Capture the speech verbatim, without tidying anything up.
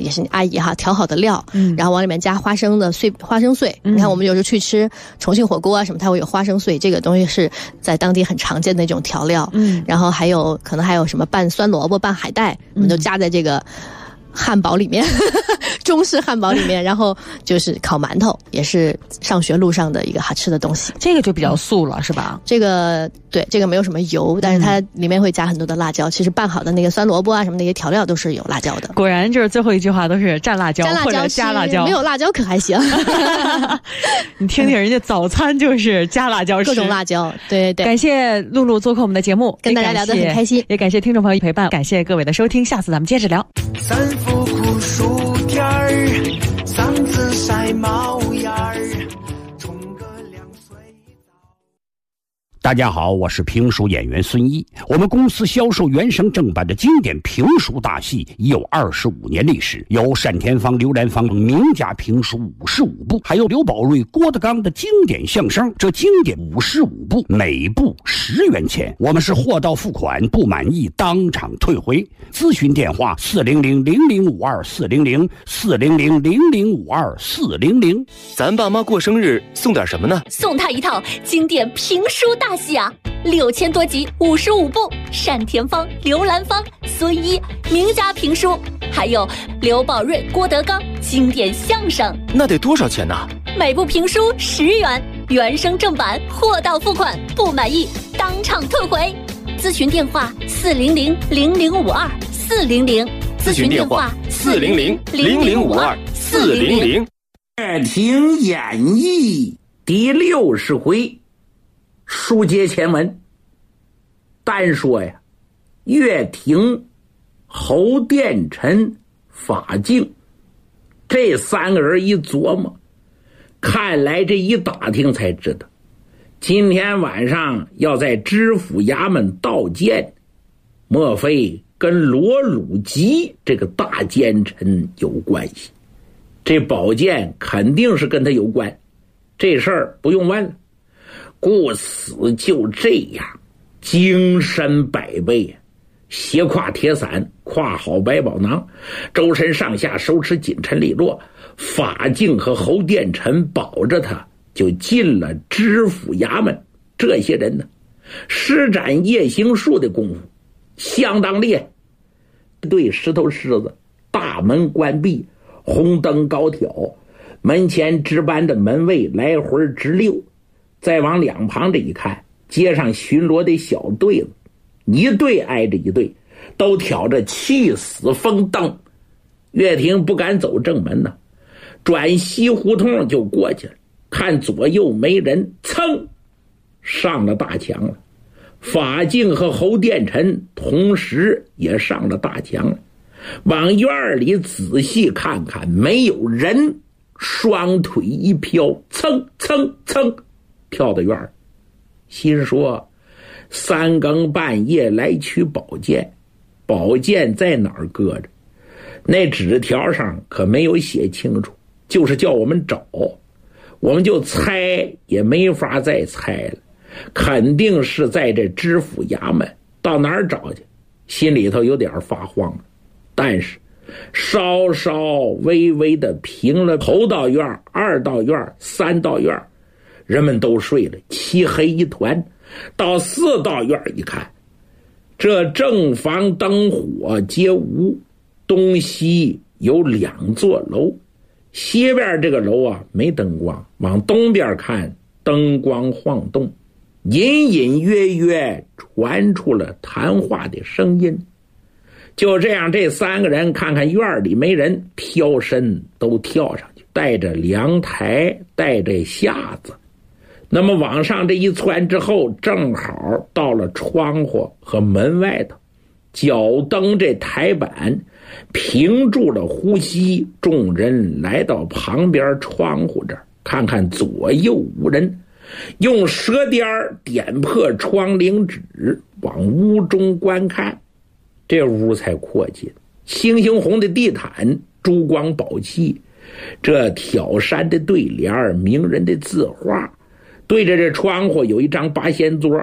也是阿姨哈调好的料， 嗯， 然后往里面加花生的碎花生碎。嗯、你看我们有时候去吃重庆火锅啊什么，它会有花生碎，这个东西是在当地很常见的一种调料。嗯，然后还有可能还有什么拌酸萝卜、拌海带，我们就加在这个汉堡里面，中式汉堡里面，然后就是烤馒头，也是上学路上的一个好吃的东西。 这个就比较素了，嗯、是吧？ 这个对，这个没有什么油，但是它里面会加很多的辣椒。其实拌好的那个酸萝卜啊什么那些调料都是有辣椒的。 果然就是最后一句话都是蘸辣椒， 蘸辣椒或者加辣椒， 没有辣椒可还行。 你听听人家早餐就是加辣椒吃， 各种辣椒。对对对。 感谢露露做客我们的节目， 跟大家聊得很开心， 也感谢听众朋友陪伴，感谢各位的收听，下次咱们接着聊。 三伏酷暑天儿，嗓子晒冒烟儿，冲个凉水澡。 大家好，我是评书演员孙一。我们公司销售原声正版的经典评书大戏已有二十五年历史，有单田芳、刘兰芳名家评书五十五部，还有刘宝瑞、郭德纲的经典相声。这经典五十五部，每部十元钱。我们是货到付款，不满意当场退回。咨询电话：四零零零零五二四零零四零零零零五二四零零。 咱爸妈过生日送点什么呢？ 送他一套经典评书大戏啊！六千多集，五十五部，单田芳、刘兰芳、孙一名家评书，还有刘宝瑞、郭德纲经典相声。 那得多少钱呢？ 每部评书十元，原声正版，货到付款，不满意当场退回。咨询电话：四零零零零五二四零零。 咨询电话：四零零零零五二四零零。 乐亭演义第六十回，书接前文。单说呀，乐亭、侯殿臣、法镜这三个人一琢磨，看来这一打听才知道，今天晚上要在知府衙门盗剑，莫非跟罗汝吉这个大奸臣有关系？这宝剑肯定是跟他有关，这事儿不用问了。故此就这样，精神百倍，斜挎铁伞，挎好百宝囊，周身上下手持锦陈利落，法镜和侯殿臣保着他，就进了知府衙门。这些人呢，施展夜行术的功夫相当厉害。对石头狮子，大门关闭，红灯高挑，门前值班的门卫来回直溜。再往两旁这一看，街上巡逻的小队子，一队挨着一队，都挑着气死风灯。乐亭不敢走正门呢，转西胡同就过去了，看左右没人，噌上了大墙了。法镜和侯殿臣同时也上了大墙了，往院里仔细看看，没有人，双腿一飘，噌噌噌跳到院儿，心说三更半夜来取宝剑，宝剑在哪儿搁着？那纸条上可没有写清楚，就是叫我们找，我们就猜也没法再猜了，肯定是在这知府衙门，到哪儿找去？心里头有点发慌，但是稍稍微微的平了头道院、二道院、三道院，人们都睡了，漆黑一团。到四道院一看，这正房灯火皆无，东西有两座楼，西边这个楼啊没灯光，往东边看灯光晃动，隐隐约约传出了谈话的声音。就这样，这三个人看看院里没人，飘身都跳上去，带着凉台，带着匣子。那么往上这一窜之后，正好到了窗户和门外头，脚蹬这台板，屏住了呼吸。众人来到旁边窗户这儿，看看左右无人，用舌尖点破窗棂纸，往屋中观看。这屋才阔进，猩猩红的地毯，珠光宝气，这挑山的对联，名人的字画，对着这窗户有一张八仙桌，